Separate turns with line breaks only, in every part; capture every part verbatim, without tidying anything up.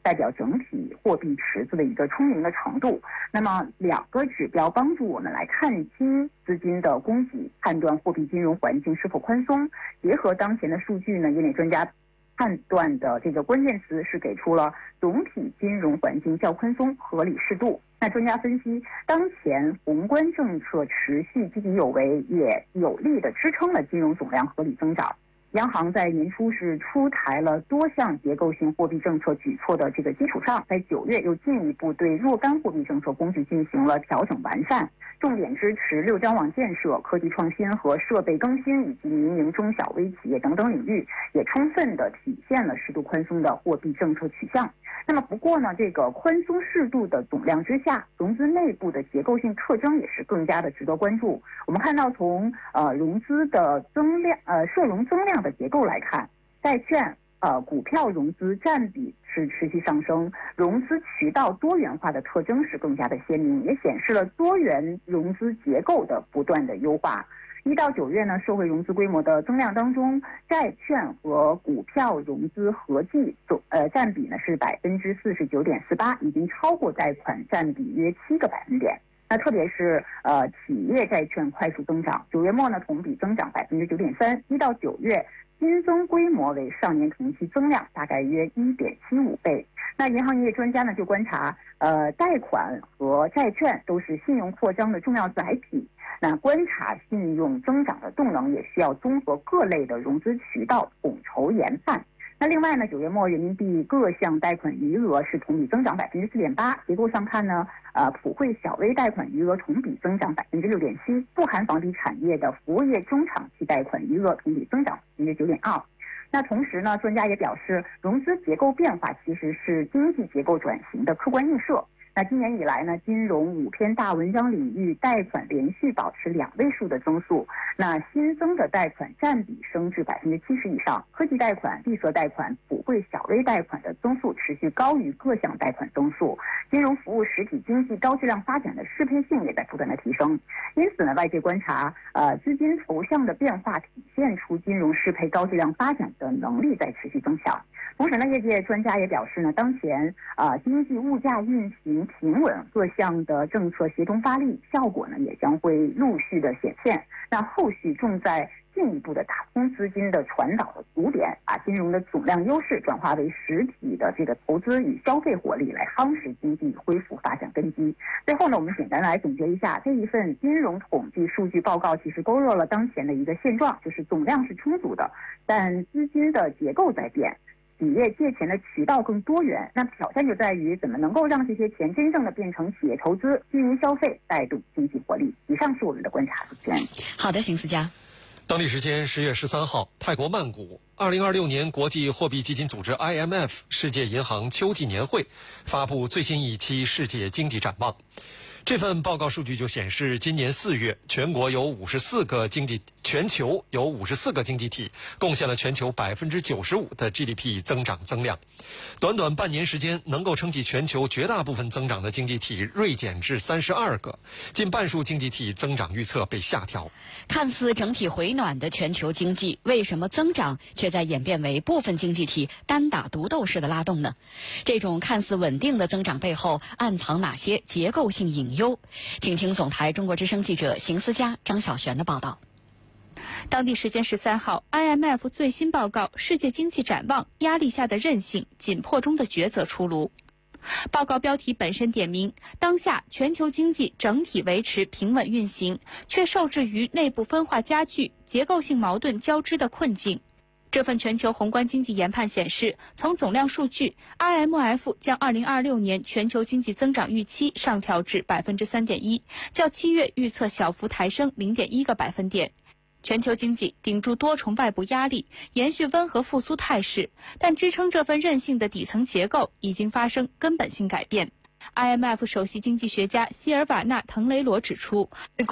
代表整体货币池子的一个充盈的程度。那么两个指标帮助我们来看清资金的供给，判断货币金融环境是否宽松。结合当前的数据呢，业内专家判断的这个关键词是给出了总体金融环境较宽松、合理适度。那专家分析，当前宏观政策持续积极有为，也有力地支撑了金融总量合理增长。央行在年初是出台了多项结构性货币政策举措的这个基础上，在九月又进一步对若干货币政策工具进行了调整完善，重点支持六张网建设、科技创新和设备更新以及民营中小微企业等等领域，也充分地体现了适度宽松的货币政策取向。那么不过呢，这个宽松适度的总量之下，融资内部的结构性特征也是更加的值得关注。我们看到从呃融资的增量呃涉融增量的结构来看，债券呃股票融资占比是持续上升，融资渠道多元化的特征是更加的鲜明，也显示了多元融资结构的不断的优化。一到九月呢，社会融资规模的增量当中，债券和股票融资合计总呃占比呢是百分之四十九点四八，已经超过贷款占比约七个百分点。那特别是呃企业债券快速增长，九月末呢同比增长百分之九点三，一到九月新增规模为上年同期增量大概约一点七五倍。那银行业专家呢就观察，呃贷款和债券都是信用扩张的重要载体。那观察信用增长的动能，也需要综合各类的融资渠道统筹研判。那另外呢，九月末人民币各项贷款余额是同比增长百分之四点八。结构上看呢，呃，普惠小微贷款余额同比增长百分之六点七，不含房地产业的服务业中长期贷款余额同比增长百分之九点二。那同时呢，专家也表示，融资结构变化其实是经济结构转型的客观映射。那今年以来呢，金融五篇大文章领域贷款连续保持两位数的增速，那新增的贷款占比升至百分之七十以上，科技贷款、绿色贷款、普惠小微贷款的增速持续高于各项贷款增速，金融服务实体经济高质量发展的适配性也在不断的提升。因此呢，外界观察，呃，资金投向的变化体现出金融适配高质量发展的能力在持续增强。同时呢，业界专家也表示呢，当前啊、呃、经济物价运行平稳，各项的政策协同发力，效果呢也将会陆续的显现。那后续重在进一步的打通资金的传导的足点，把金融的总量优势转化为实体的这个投资与消费活力，来夯实经济恢复发展根基。最后呢，我们简单来总结一下这一份金融统计数据报告，其实勾勒了当前的一个现状，就是总量是充足的，但资金的结构在变。企业借钱的渠道更多元，那挑战就在于怎么能够让这些钱真正的变成企业投资、居民消费，带动经济活力。以上是我们的观察，主持人。
好的，邢思佳。
当地时间十月十三号，泰国曼谷，二零二六年国际货币基金组织 I M F 世界银行秋季年会发布最新一期世界经济展望。这份报告数据就显示，今年四月，全国有五十四个经济，全球有五十四个经济体，贡献了全球百分之九十五的 G D P 增长增量。短短半年时间，能够撑起全球绝大部分增长的经济体锐减至三十二个，近半数经济体增长预测被下调。
看似整体回暖的全球经济，为什么增长却在演变为部分经济体单打独斗式的拉动呢？这种看似稳定的增长背后，暗藏哪些结构性隐忧？请听总台中国之声记者邢思佳、张小璇的报道。
当地时间十三号 ，I M F 最新报告《世界经济展望：压力下的韧性，紧迫中的抉择》出炉。报告标题本身点明，当下全球经济整体维持平稳运行，却受制于内部分化加剧、结构性矛盾交织的困境。这份全球宏观经济研判显示，从总量数据 ，I M F 将二零二六年全球经济增长预期上调至百分之三点一，较七月预测小幅抬升零点一个百分点。全球经济顶住多重外部压力，延续温和复苏态势，但支撑这份韧性的底层结构已经发生根本性改变。I M F 首席经济学家希尔瓦纳·滕雷罗指出，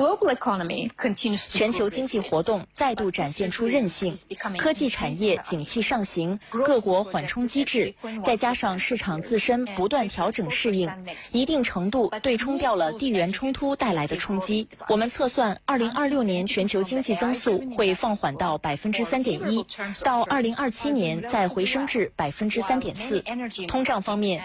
全球经济活动再度展现出韧性，科技产业景气上行，各国缓冲机制，再加上市场自身不断调整适应，一定程度对冲掉了地缘冲突带来的冲击。我们测算，二零二六年全球经济增速会放缓到百分之三点一，到二零二七年再回升至百分之三点四。通胀方面，